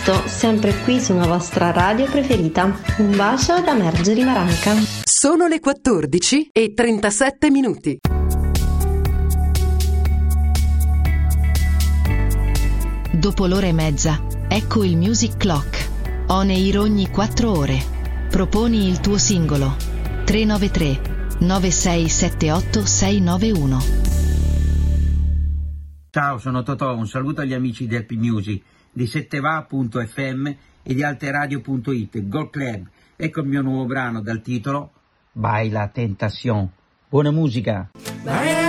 presto, sempre qui su una vostra radio preferita. Un bacio da Margherita Maranca. Sono le 14:37. Dopo l'ora e mezza, ecco il Music Clock. On air ogni 4 ore. Proponi il tuo singolo. 393 9678 691. Ciao, sono Totò, un saluto agli amici del P-Music, di setteva.fm e di alteradio.it, Gold Club. Ecco il mio nuovo brano dal titolo Baila Tentación. Buona musica! Baila